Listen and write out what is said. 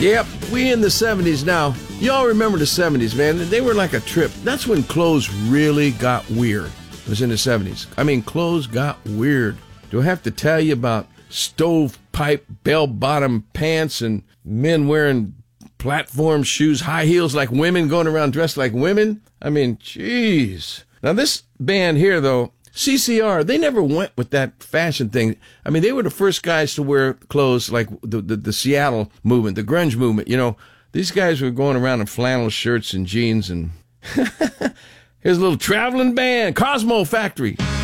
Yep, we in the 70s now. Y'all remember the 70s, man. They were like a trip. That's when clothes really got weird. It was in the 70s. I mean, clothes got weird. Do I have to tell you about stovepipe, bell-bottom pants and men wearing platform shoes, high heels like women, going around dressed like women? I mean, jeez. Now, this band here, though, CCR, they never went with that fashion thing. I mean, they were the first guys to wear clothes like the Seattle movement, the grunge movement. You know, these guys were going around in flannel shirts and jeans and here's a little traveling band, Cosmo Factory.